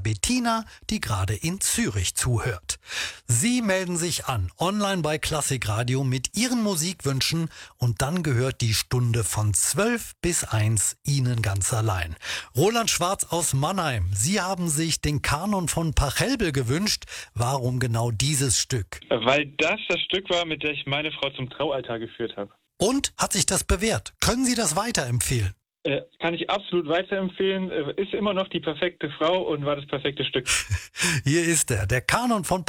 Bettina, die gerade in Zürich zuhört. Sie melden sich an, online bei Klassikradio mit Ihren Musikwünschen und dann gehört die Stunde von 12 bis 1 Ihnen ganz allein. Roland Schwarz aus Mannheim, Sie haben sich den Kanon von Pachelbel gewünscht. Warum genau dieses Stück? Weil das Stück war, mit der ich meine Frau zum Traualtar geführt habe. Und hat sich das bewährt? Können Sie das weiterempfehlen? Kann ich absolut weiterempfehlen. Ist immer noch die perfekte Frau und war das perfekte Stück. Hier ist er, der Kanon von